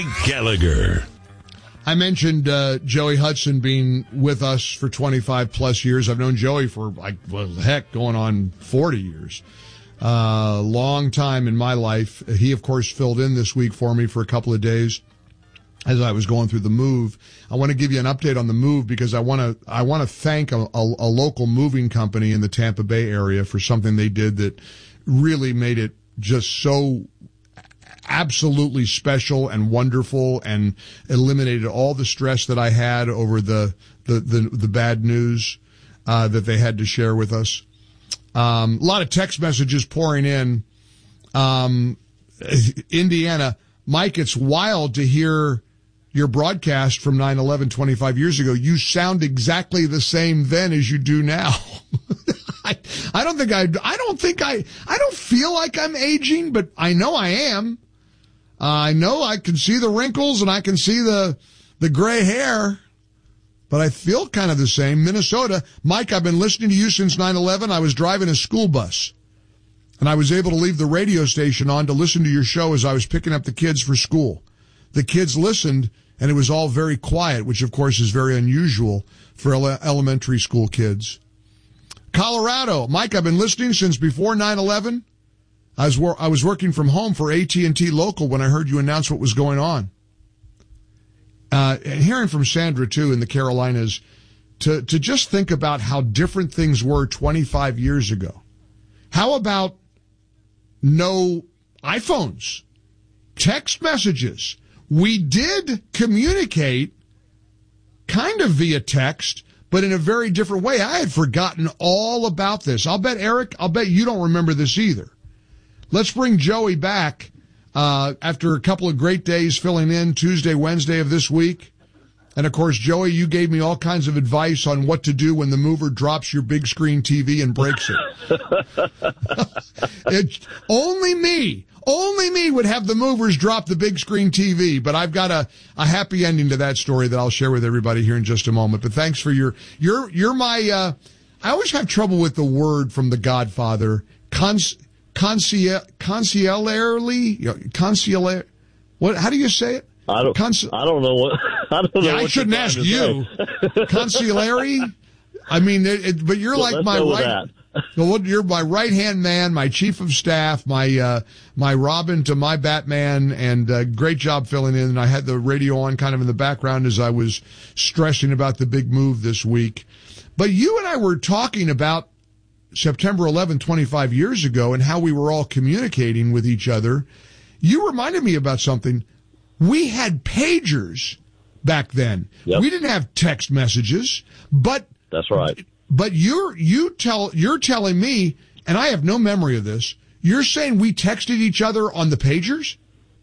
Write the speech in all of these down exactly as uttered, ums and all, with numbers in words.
Mike Gallagher. I mentioned uh, Joey Hudson being with us for twenty-five plus years. I've known Joey for, like, well, heck, going on forty years. Uh, long time in my life. He, of course, filled in this week for me for a couple of days as I was going through the move. I want to give you an update on the move because I want to I want to thank a, a, a local moving company in the Tampa Bay area for something they did that really made it just so absolutely special and wonderful and eliminated all the stress that I had over the the the, the bad news uh, that they had to share with us. Um, a lot of text messages pouring in. Um, Indiana, Mike, it's wild to hear your broadcast from nine eleven twenty-five years ago. You sound exactly the same then as you do now. I, I don't think I, I don't think I, I don't feel like I'm aging, but I know I am. Uh, I know I can see the wrinkles and I can see the, the gray hair, but I feel kind of the same. Minnesota, Mike, I've been listening to you since nine eleven. I was driving a school bus and I was able to leave the radio station on to listen to your show as I was picking up the kids for school. The kids listened and it was all very quiet, which of course is very unusual for ele- elementary school kids. Colorado, Mike, I've been listening since before nine eleven. I was, wor- I was working from home for A T and T Local when I heard you announce what was going on. Uh, and hearing from Sandra, too, in the Carolinas, to, to just think about how different things were twenty-five years ago. How about no iPhones, text messages? We did communicate kind of via text, but in a very different way. I had forgotten all about this. I'll bet, Eric, I'll bet you don't remember this either. Let's bring Joey back uh, after a couple of great days filling in Tuesday, Wednesday of this week. And, of course, Joey, you gave me all kinds of advice on what to do when the mover drops your big screen T V and breaks it. It's only me, only me would have the movers drop the big screen T V. But I've got a, a happy ending to that story that I'll share with everybody here in just a moment. But thanks for your, you're, you're my, uh, I always have trouble with the word from The Godfather, cons, Consiel, conciliarily, conciliar, what, how do you say it? I don't, Cons- I don't know what, I don't know yeah, what I shouldn't ask you. Conciliary? I mean, it, it, but you're well, like my right, well, you're my right-hand man, my chief of staff, my, uh, my Robin to my Batman, and, uh, great job filling in. And I had the radio on kind of in the background as I was stressing about the big move this week. But you and I were talking about September eleventh, twenty-five years ago, and how we were all communicating with each other. You reminded me about something. We had pagers back then. Yep. We didn't have text messages, but that's right. But you're you tell you're telling me, and I have no memory of this. You're saying we texted each other on the pagers?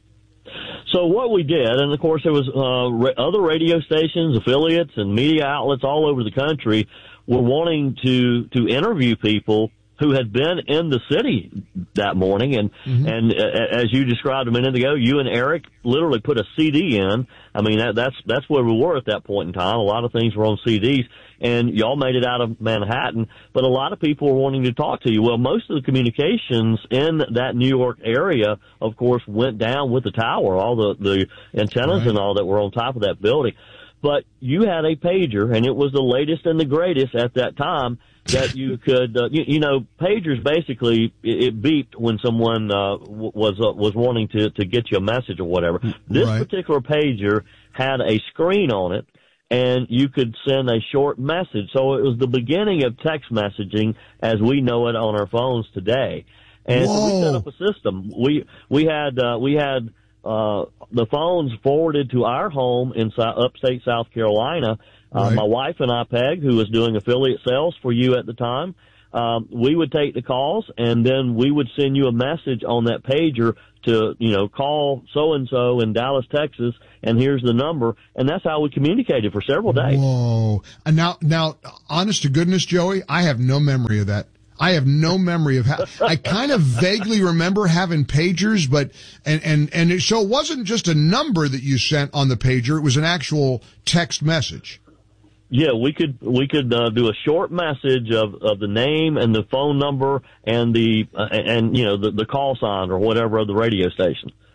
So what we did, and of course there was uh, ra- other radio stations, affiliates, and media outlets all over the country were wanting to to interview people who had been in the city that morning. And, mm-hmm. and uh, as you described a minute ago, you and Eric literally put a C D in. I mean, that, that's, that's where we were at that point in time. A lot of things were on C Ds, and y'all made it out of Manhattan, but a lot of people were wanting to talk to you. Well, most of the communications in that New York area, of course, went down with the tower, all the, the antennas right. and all that were on top of that building. But you had a pager, and it was the latest and the greatest at that time, that you could, uh, you, you know, pagers basically, it, it beeped when someone uh, w- was uh, was wanting to, to get you a message or whatever. This right. particular pager had a screen on it, and you could send a short message. So it was the beginning of text messaging as we know it on our phones today. And Whoa. so we set up a system. We we had uh, we had uh, the phones forwarded to our home in so- upstate South Carolina. Uh, right. My wife and I, Peg, who was doing affiliate sales for you at the time, um, we would take the calls, and then we would send you a message on that pager to, you know, call so-and-so in Dallas, Texas, and here's the number. And that's how we communicated for several days. Whoa. And now, now, honest to goodness, Joey, I have no memory of that. I have no memory of how, I kind of vaguely remember having pagers, but, and, and, and it, so it wasn't just a number that you sent on the pager, it was an actual text message. Yeah, we could we could uh, do a short message of, of the name and the phone number and the uh, and you know the, the call sign or whatever of the radio station.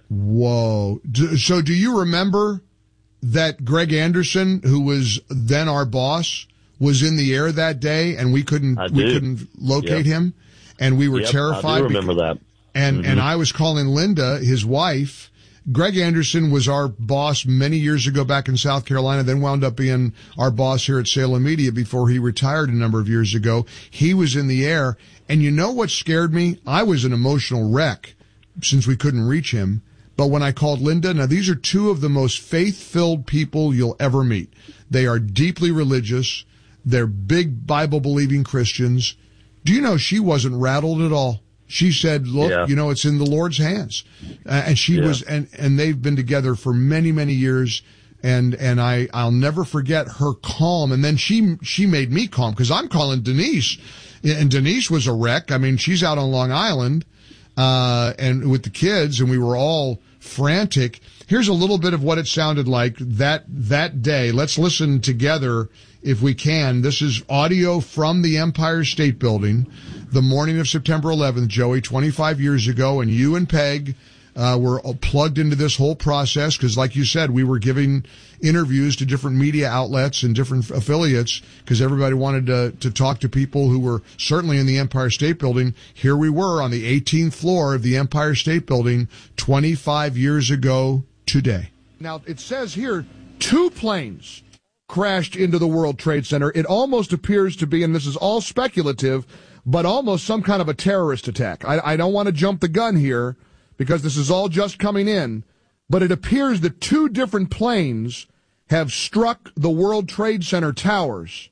Whoa. Do, so do you remember that Greg Anderson, who was then our boss, was in the air that day and we couldn't we couldn't locate yep. him, and we were yep, terrified? I do remember because, that. And mm-hmm. and I was calling Linda, his wife. Greg Anderson was our boss many years ago back in South Carolina, then wound up being our boss here at Salem Media before he retired a number of years ago. He was in the air, and you know what scared me? I was an emotional wreck since we couldn't reach him. But when I called Linda, now these are two of the most faith-filled people you'll ever meet. They are deeply religious. They're big Bible-believing Christians. Do you know she wasn't rattled at all? She said, look, yeah. you know, it's in the Lord's hands. Uh, and she yeah. was, and, and they've been together for many, many years. And, and I, I'll never forget her calm. And then she, she made me calm because I'm calling Denise, and Denise was a wreck. I mean, she's out on Long Island, uh, and with the kids, and we were all frantic. Here's a little bit of what it sounded like that, that day. Let's listen together if we can. This is audio from the Empire State Building, the morning of September eleventh, Joey, twenty-five years ago, and you and Peg uh, were plugged into this whole process because, like you said, we were giving interviews to different media outlets and different affiliates because everybody wanted to, to talk to people who were certainly in the Empire State Building. Here we were on the eighteenth floor of the Empire State Building twenty-five years ago today. Now, it says here two planes crashed into the World Trade Center. It almost appears to be, and this is all speculative, but almost some kind of a terrorist attack. I, I don't want to jump the gun here because this is all just coming in, but it appears that two different planes have struck the World Trade Center towers.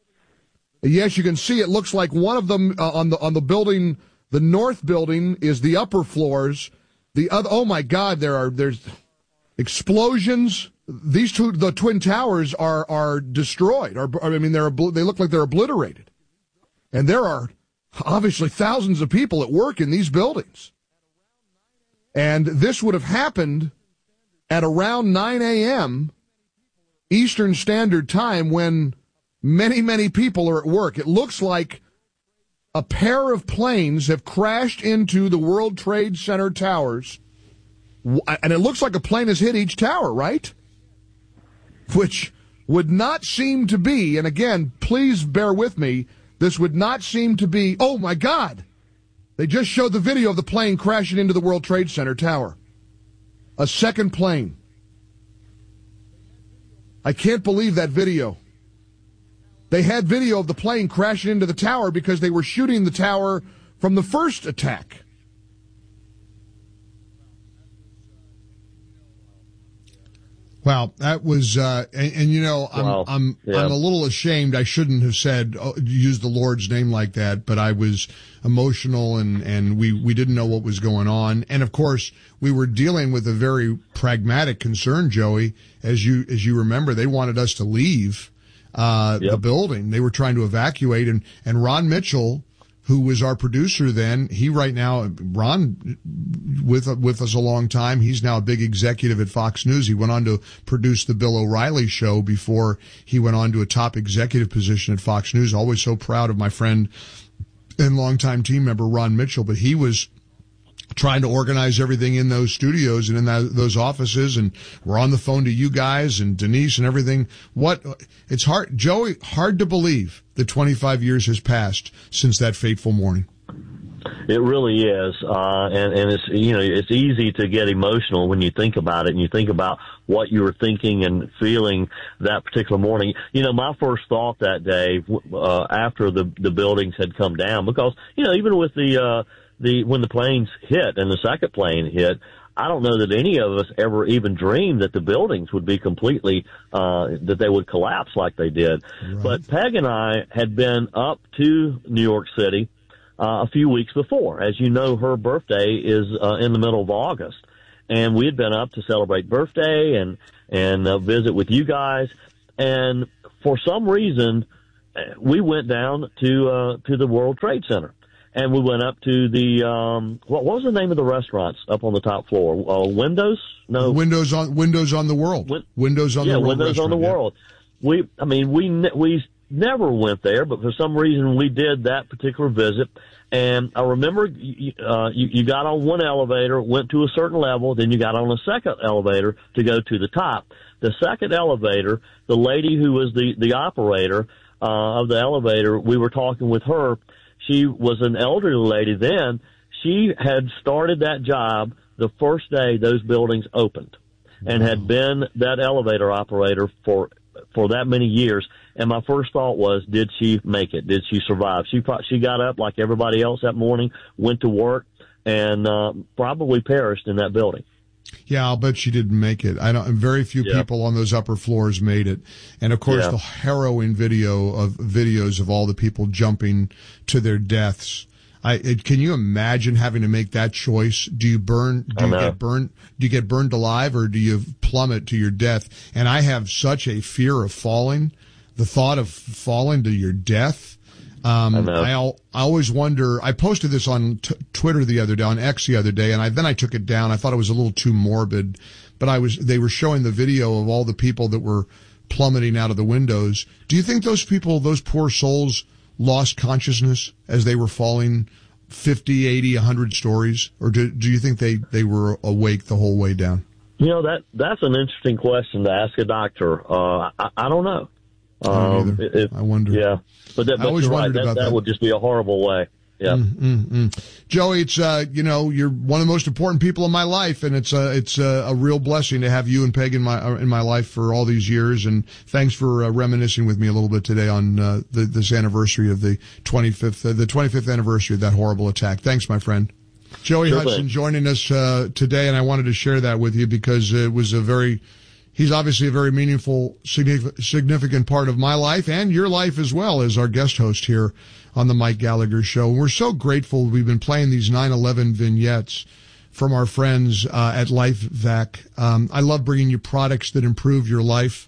Yes, you can see it looks like one of them uh, on the on the building, the north building is the upper floors. The other, oh my God, there are there's explosions. These two, the twin towers are are destroyed. Are I mean they're they look like they're obliterated, and there are obviously thousands of people at work in these buildings. And this would have happened at around nine a.m. Eastern Standard Time when many, many people are at work. It looks like a pair of planes have crashed into the World Trade Center towers. And it looks like a plane has hit each tower, right? Which would not seem to be, and again, please bear with me, this would not seem to be, oh my God, they just showed the video of the plane crashing into the World Trade Center tower. A second plane. I can't believe that video. They had video of the plane crashing into the tower because they were shooting the tower from the first attack. Wow, that was, uh, and, and you know, I'm, wow. I'm, yeah. I'm a little ashamed. I shouldn't have said, oh, use the Lord's name like that, but I was emotional and, and we, we didn't know what was going on. And of course, we were dealing with a very pragmatic concern, Joey. As you, as you remember, they wanted us to leave, uh, yep. the building. They were trying to evacuate, and, and Ron Mitchell, who was our producer then, he right now, Ron, with with us a long time, he's now a big executive at Fox News. He went on to produce the Bill O'Reilly show before he went on to a top executive position at Fox News. Always so proud of my friend and longtime team member Ron Mitchell, but he was trying to organize everything in those studios and in that, those offices, and we're on the phone to you guys and Denise and everything. What, it's hard, Joey, hard to believe that twenty-five years has passed since that fateful morning. It really is, uh, and, and it's, you know, it's easy to get emotional when you think about it and you think about what you were thinking and feeling that particular morning. You know, my first thought that day, uh, after the, the buildings had come down, because, you know, even with the, uh, the, when the planes hit and the second plane hit, I don't know that any of us ever even dreamed that the buildings would be completely, uh, that they would collapse like they did. Right. But Peg and I had been up to New York City, uh, a few weeks before. As you know, her birthday is, uh, in the middle of August. And we had been up to celebrate birthday and, and, uh, visit with you guys. And for some reason, we went down to, uh, to the World Trade Center. And we went up to the, um, what, what was the name of the restaurants up on the top floor? Uh, Windows? No. Windows on, Windows on the World. Win- Windows on yeah, the World. Windows on the yeah. World. We, I mean, we, we never went there, but for some reason we did that particular visit. And I remember you, uh, you, you got on one elevator, went to a certain level, then you got on a second elevator to go to the top. The second elevator, the lady who was the, the operator uh, of the elevator, we were talking with her. She was an elderly lady then. She had started that job the first day those buildings opened and had been that elevator operator for for that many years. And my first thought was, did she make it? Did she survive? She she got up like everybody else that morning, went to work, and uh, probably perished in that building. Yeah, I'll bet she didn't make it. I don't. Very few yeah. people on those upper floors made it, and of course yeah. the harrowing video of videos of all the people jumping to their deaths. I it, can you imagine having to make that choice? Do you burn? Do you get burned? Do you get burned alive, or do you plummet to your death? And I have such a fear of falling. The thought of falling to your death. Um, I, I always wonder, I posted this on t- Twitter the other day, on X the other day, and I, then I took it down. I thought it was a little too morbid, but I was, they were showing the video of all the people that were plummeting out of the windows. Do you think those people, those poor souls, lost consciousness as they were falling fifty, eighty, a hundred stories? Or do, do you think they, they were awake the whole way down? You know, that, that's an interesting question to ask a doctor. Uh, I, I don't know. Um, I, it, I wonder. Yeah, but that, I always you're wondered right. about that, that. That would just be a horrible way. Yeah, mm, mm, mm. Joey, it's uh, you know, you're one of the most important people in my life, and it's a it's a, a real blessing to have you and Peg in my in my life for all these years. And thanks for uh, reminiscing with me a little bit today on uh, the, this anniversary of the twenty-fifth uh, the twenty-fifth anniversary of that horrible attack. Thanks, my friend. Joey sure Hudson thing. joining us uh, today, and I wanted to share that with you because it was a very. He's obviously a very meaningful, significant part of my life and your life as well as our guest host here on the Mike Gallagher Show. And we're so grateful we've been playing these nine eleven vignettes from our friends uh, at LifeVac. Um, I love bringing you products that improve your life.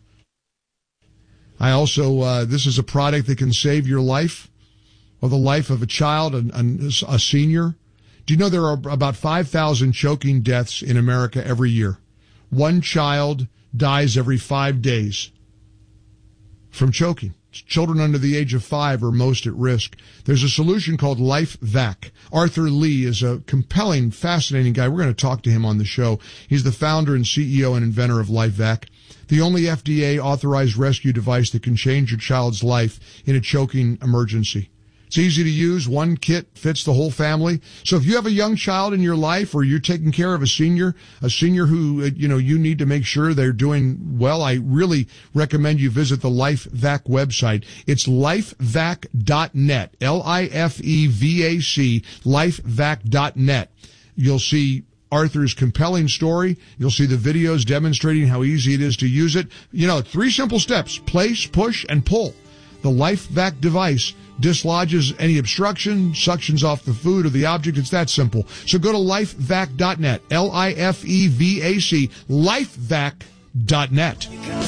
I also, uh, this is a product that can save your life or the life of a child and a, a senior. Do you know there are about five thousand choking deaths in America every year? One child dies every five days from choking. Children under the age of five are most at risk. There's a solution called LifeVac. Arthur Lee is a compelling, fascinating guy. We're going to talk to him on the show. He's the founder and C E O and inventor of LifeVac, the only F D A-authorized rescue device that can change your child's life in a choking emergency. It's easy to use. One kit fits the whole family. So if you have a young child in your life or you're taking care of a senior, a senior who, you know, you need to make sure they're doing well, I really recommend you visit the LifeVac website. It's lifevac dot net, L I F E V A C, lifevac dot net. You'll see Arthur's compelling story. You'll see the videos demonstrating how easy it is to use it. You know, three simple steps: place, push, and pull. The LifeVac device dislodges any obstruction, suctions off the food or the object. It's that simple. So go to lifevac dot net, L I F E V A C, lifevac dot net.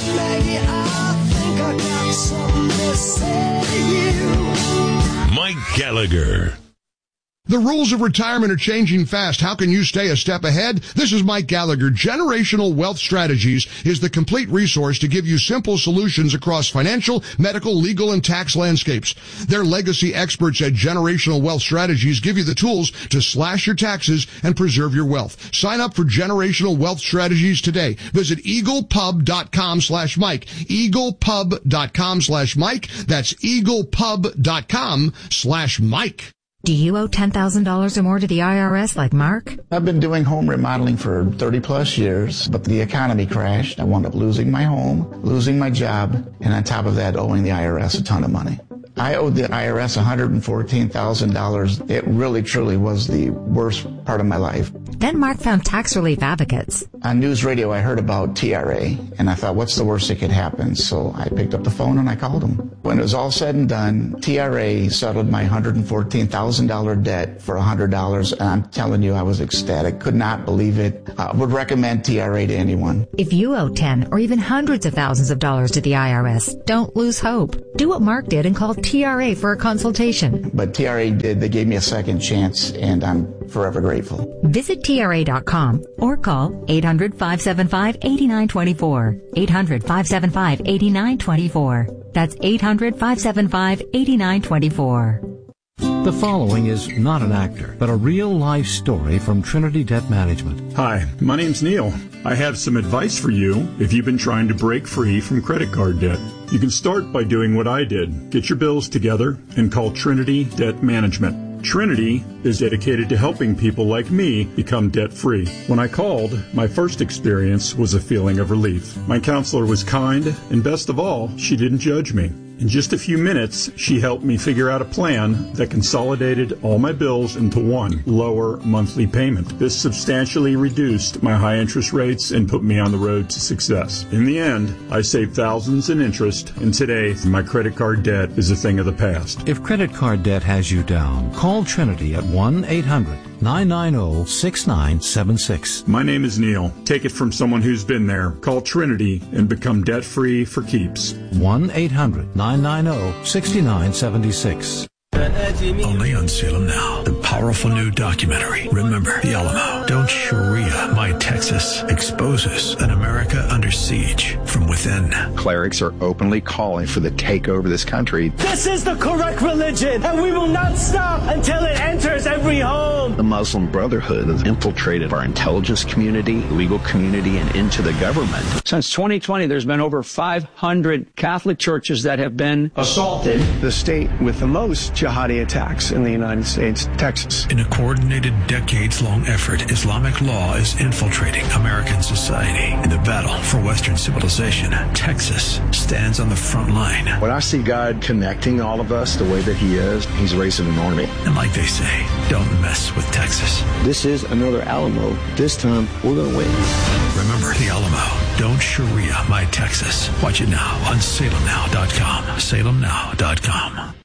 Mike Gallagher. The rules of retirement are changing fast. How can you stay a step ahead? This is Mike Gallagher. Generational Wealth Strategies is the complete resource to give you simple solutions across financial, medical, legal, and tax landscapes. Their legacy experts at Generational Wealth Strategies give you the tools to slash your taxes and preserve your wealth. Sign up for Generational Wealth Strategies today. Visit eaglepub dot com slash Mike. eaglepub dot com slash Mike. That's eaglepub dot com slash Mike. Do you owe ten thousand dollars or more to the I R S like Mark? I've been doing home remodeling for thirty plus years, but the economy crashed. I wound up losing my home, losing my job, and on top of that, owing the I R S a ton of money. I owed the I R S one hundred fourteen thousand dollars. It really, truly was the worst part of my life. Then Mark found Tax Relief Advocates. On news radio, I heard about T R A, and I thought, what's the worst that could happen? So I picked up the phone and I called them. When it was all said and done, T R A settled my one hundred fourteen thousand dollars debt for one hundred dollars, and I'm telling you, I was ecstatic. Could not believe it. I would recommend T R A to anyone. If you owe ten or even hundreds of thousands of dollars to the I R S, don't lose hope. Do what Mark did and call T R A for a consultation. But T R A did. They gave me a second chance, and I'm forever grateful. Visit T R A dot com or call eight hundred, five seven five, eight nine two four. eight hundred, five seven five, eight nine two four. That's eight hundred, five seven five, eight nine two four. The following is not an actor, but a real-life story from Trinity Debt Management. Hi, my name's Neil. I have some advice for you if you've been trying to break free from credit card debt. You can start by doing what I did. Get your bills together and call Trinity Debt Management. Trinity is dedicated to helping people like me become debt-free. When I called, my first experience was a feeling of relief. My counselor was kind, and best of all, she didn't judge me. In just a few minutes, she helped me figure out a plan that consolidated all my bills into one lower monthly payment. This substantially reduced my high interest rates and put me on the road to success. In the end, I saved thousands in interest, and today, my credit card debt is a thing of the past. If credit card debt has you down, call Trinity at one eight hundred, nine nine zero, six nine seven six. My name is Neil. Take it from someone who's been there. Call Trinity and become debt-free for keeps. one eight hundred, nine nine zero, six nine seven six. Only on Salem Now, the powerful new documentary, Remember the Alamo. Don't Sharia My Texas exposes an America under siege from within. Clerics are openly calling for the takeover of this country. This is the correct religion, and we will not stop until it enters every home. The Muslim Brotherhood has infiltrated our intelligence community, legal community, and into the government. Since twenty twenty, there's been over five hundred Catholic churches that have been assaulted. The state with the most jihadi attacks in the United States, Texas. In a coordinated, decades-long effort, Islamic law is infiltrating American society. In the battle for Western civilization, Texas stands on the front line. When I see God connecting all of us the way that He is, He's raising an army. And like they say, don't mess with Texas. This is another Alamo. This time, we're going to win. Remember the Alamo. Don't Sharia My Texas. Watch it now on Salem Now dot com. Salem Now dot com.